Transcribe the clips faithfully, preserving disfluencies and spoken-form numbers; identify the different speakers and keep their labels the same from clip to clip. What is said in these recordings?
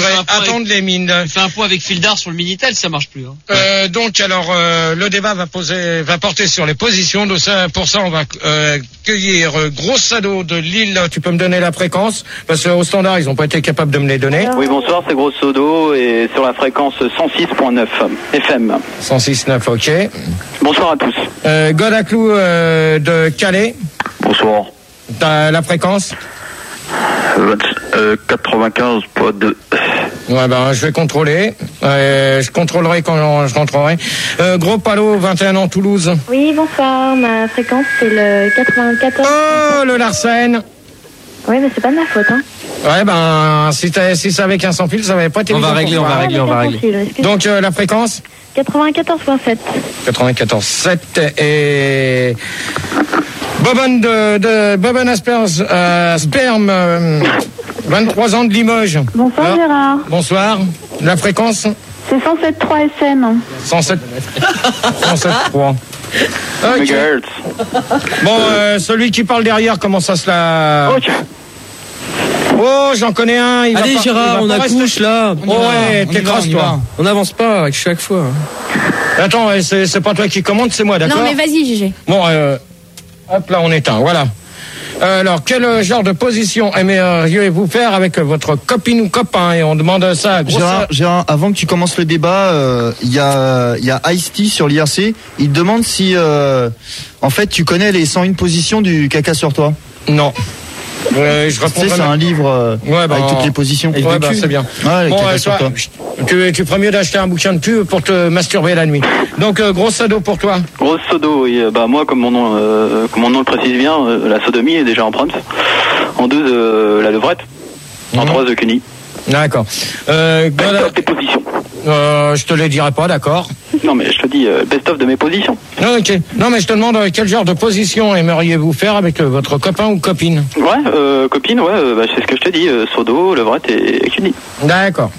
Speaker 1: attendre
Speaker 2: avec,
Speaker 1: les mines.
Speaker 2: Tu fais un point avec fil d'art sur le Minitel, ça marche plus. Hein.
Speaker 1: Euh, donc alors euh, le débat va poser, va porter sur les positions. De ça, pour ça, on va euh, cueillir euh, Gros Sado de Lille. Tu peux me donner la fréquence parce qu'au standard, ils n'ont pas été capables de me les donner.
Speaker 3: Oui, bonsoir, c'est Gros Sado et sur la fréquence cent six virgule neuf F M.
Speaker 1: cent six virgule neuf, ok.
Speaker 3: Bonsoir à tous.
Speaker 1: Euh, Godaclou euh, de Calais.
Speaker 4: Bonsoir.
Speaker 1: T'as la fréquence
Speaker 4: euh, quatre-vingt-quinze virgule deux.
Speaker 1: Ouais, ben, je vais contrôler. Euh, je contrôlerai quand je rentrerai. Euh, Gros Palo, vingt et un ans, Toulouse.
Speaker 5: Oui, bonsoir. Ma fréquence, c'est le quatre-vingt-quatorze.
Speaker 1: Oh, le Larsen.
Speaker 5: Oui, mais c'est pas de ma faute, hein.
Speaker 1: Ouais, ben, si, si c'est avec un sans fil, ça va pas être
Speaker 2: On va régler, on va régler, on va régler.
Speaker 1: Donc, euh, la fréquence
Speaker 5: quatre-vingt-quatorze virgule sept.
Speaker 1: quatre-vingt-quatorze virgule sept et Bobonne de, de Bobonne Asperge, euh, Sperme, euh, vingt-trois ans de Limoges.
Speaker 6: Bonsoir
Speaker 1: Alors,
Speaker 6: Gérard.
Speaker 1: Bonsoir. La fréquence
Speaker 6: C'est cent sept virgule trois S M.
Speaker 1: cent sept virgule trois. Ok. Bon, euh, celui qui parle derrière, comment ça se la...
Speaker 3: Ok.
Speaker 1: Oh, j'en connais un. Il
Speaker 7: Allez
Speaker 1: va pas,
Speaker 7: Gérard,
Speaker 1: il va
Speaker 7: on
Speaker 1: pas
Speaker 7: accouche
Speaker 1: rester...
Speaker 7: là.
Speaker 1: Oh, ouais, t'es crosse toi.
Speaker 7: On n'avance pas avec chaque fois.
Speaker 1: Attends, c'est, c'est pas toi qui commande, c'est moi, d'accord?
Speaker 8: Non mais vas-y Gégé.
Speaker 1: Bon, euh, hop là, on éteint, voilà. Euh, alors, quel genre de position aimeriez-vous faire avec votre copine ou copain? Et on demande ça à Gros
Speaker 9: Gérard,
Speaker 1: Sado.
Speaker 9: Gérard, avant que tu commences le débat, il euh, y a, y a Ice-T sur l'I R C. Il te demande si, euh, en fait, tu connais les cent une positions du caca sur toi.
Speaker 1: Non. Euh, je
Speaker 9: tu sais, c'est un livre euh,
Speaker 1: ouais, bah,
Speaker 9: avec toutes les positions.
Speaker 1: Ouais, bah, c'est bien.
Speaker 9: Ouais,
Speaker 1: bon, euh,
Speaker 9: sur
Speaker 1: toi,
Speaker 9: toi.
Speaker 1: tu, tu ferais mieux d'acheter un bouquin de pub pour te masturber la nuit. Donc, euh, Gros Sado pour toi.
Speaker 3: Gros Sodo, oui. Bah, moi, comme mon nom, euh, comme mon nom le précise bien, euh, la sodomie est déjà en prompt. En deux, euh, la levrette. En
Speaker 1: Mmh.
Speaker 3: trois, The Cuni.
Speaker 1: D'accord. Euh,
Speaker 3: Best
Speaker 1: Goda-
Speaker 3: of tes positions.
Speaker 1: euh, je te le dirai pas, d'accord.
Speaker 3: Non, mais je te dis euh, best of de mes positions.
Speaker 1: Ah, ok. Non, mais je te demande euh, quel genre de position aimeriez-vous faire avec euh, votre copain ou copine?
Speaker 3: Ouais, euh, copine, ouais, euh, bah, c'est ce que je te dis. Euh, Sodo, levrette et, et Cuni.
Speaker 1: D'accord.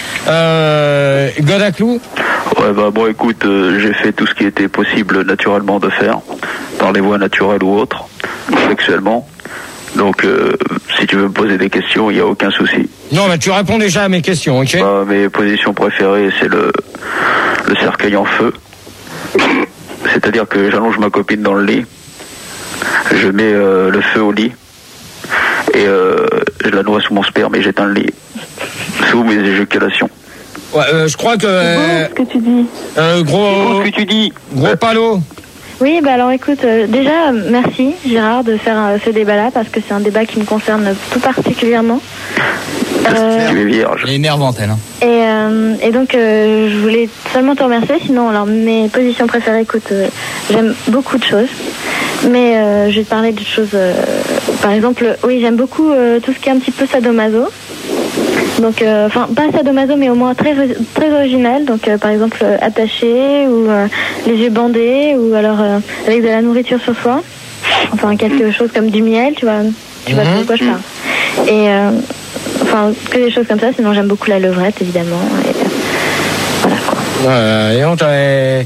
Speaker 1: Euh, Godaclou?
Speaker 4: Ouais, bah bon, écoute, euh, j'ai fait tout ce qui était possible naturellement de faire, par les voies naturelles ou autres, sexuellement. Donc, euh, si tu veux me poser des questions, il n'y a aucun souci.
Speaker 1: Non, mais tu réponds déjà à mes questions, ok?
Speaker 4: Bah, mes positions préférées, c'est le, le cercueil en feu. C'est-à-dire que j'allonge ma copine dans le lit, je mets euh, le feu au lit, et euh, je la noie sous mon sperme et j'éteins le lit, sous mes éjaculations.
Speaker 1: Ouais, euh, je crois que... Euh,
Speaker 6: ce que tu dis.
Speaker 1: Euh, gros...
Speaker 3: Ce que tu dis.
Speaker 1: Gros Palo.
Speaker 5: Oui, bah alors écoute, euh, déjà, euh, merci Gérard de faire euh, ce débat-là parce que c'est un débat qui me concerne tout particulièrement. Euh,
Speaker 4: Tu es vierge.
Speaker 7: Elle est énervante elle. Hein.
Speaker 5: et, euh, et donc, euh, je voulais seulement te remercier. Sinon, alors mes positions préférées, écoute, euh, j'aime beaucoup de choses. Mais euh, je vais te parler de choses... euh, par exemple, oui, j'aime beaucoup euh, tout ce qui est un petit peu sadomaso. Donc, enfin, euh, pas sadomaso, mais au moins très très original. Donc, euh, par exemple, euh, attaché ou euh, les yeux bandés ou alors euh, avec de la nourriture sur soi. Enfin, quelque chose comme du miel, tu vois. Tu vois
Speaker 1: Mmh.
Speaker 5: de quoi je parle. Et euh, enfin, que des choses comme ça. Sinon, j'aime beaucoup la levrette, évidemment. Et, euh, voilà quoi.
Speaker 1: Ouais, et on t'a...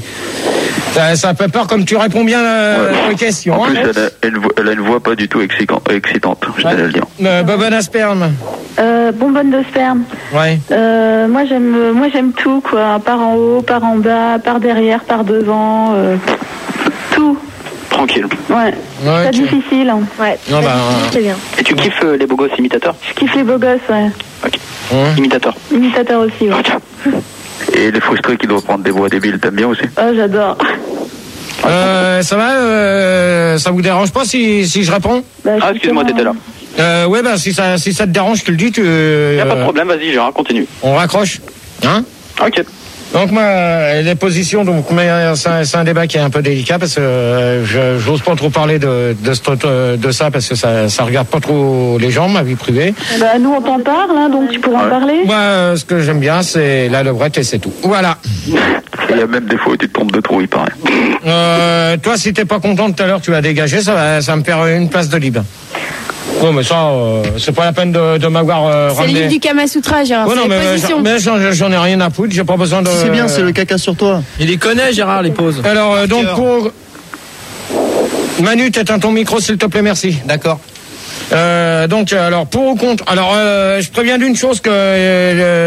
Speaker 1: Ça, ça fait peur comme tu réponds bien euh,
Speaker 4: Ouais.
Speaker 1: aux questions.
Speaker 4: En plus,
Speaker 1: hein.
Speaker 4: elle a, elle, voit- elle a une voix pas du tout excitante, excitante je
Speaker 1: Ouais.
Speaker 4: tenais à le dire.
Speaker 1: Euh, Bobonne à sperme.
Speaker 6: Euh, bonbonne de sperme.
Speaker 1: Ouais.
Speaker 6: Euh, moi j'aime, moi j'aime tout quoi. Par en haut, par en bas, par derrière, par devant, euh, tout.
Speaker 3: Tranquille.
Speaker 6: Ouais.
Speaker 1: Ouais,
Speaker 6: Pas
Speaker 1: tu-
Speaker 6: difficile. Hein.
Speaker 5: Ouais.
Speaker 1: Non, bah,
Speaker 5: c'est bien.
Speaker 3: Et tu kiffes euh, les beaux gosses imitateurs?
Speaker 6: Je kiffe les beaux gosses, ouais.
Speaker 3: Ok.
Speaker 1: Hein.
Speaker 3: Imitateurs.
Speaker 6: Imitateur aussi, ouais.
Speaker 3: Ok.
Speaker 4: Et les frustrés qui doivent prendre des voix débiles, t'aimes bien aussi?
Speaker 6: Oh, j'adore.
Speaker 1: Euh, ça va euh, ça vous dérange pas si, si je réponds?
Speaker 6: Bah,
Speaker 3: Ah, excuse-moi, t'étais là.
Speaker 1: euh, Ouais, bah si ça, si ça te dérange, je te le dis, tu, euh,
Speaker 3: Y a pas de problème, vas-y, Gérard, continue.
Speaker 1: on raccroche. Hein?
Speaker 3: Ok.
Speaker 1: Donc moi, euh, les positions, donc mais euh, c'est un, c'est un débat qui est un peu délicat parce que euh, je j'ose pas trop parler de de, ce- de ça parce que ça ça regarde pas trop les gens, ma vie privée.
Speaker 6: Bah, nous on t'en parle, hein, donc tu pourras en parler.
Speaker 1: Moi, euh, ce que j'aime bien, c'est la levrette et c'est tout. Voilà.
Speaker 4: Il y a même des fois où tu te trompes de trou, il paraît.
Speaker 1: Euh, toi, si t'es pas content tout à l'heure, tu vas dégager, ça va, ça va me faire une place de libre. Non, mais ça, euh, c'est pas la peine de, de m'avoir euh,
Speaker 8: C'est le
Speaker 1: ramené.
Speaker 8: livre du Kama Sutra, Gérard.
Speaker 1: Ouais,
Speaker 8: c'est
Speaker 1: non,
Speaker 8: les
Speaker 1: mais, mais
Speaker 8: positions.
Speaker 1: j'en- mais j'en, j'en ai rien à foutre, j'ai pas besoin de...
Speaker 9: C'est bien, c'est le caca sur toi.
Speaker 7: Il les connaît Gérard les pauses.
Speaker 1: Alors, euh, donc
Speaker 7: cœur.
Speaker 1: pour... Manu, t'éteins ton micro, s'il te plaît, merci.
Speaker 7: D'accord.
Speaker 1: Euh, donc, alors, pour ou contre... Alors, euh, je préviens d'une chose que... euh,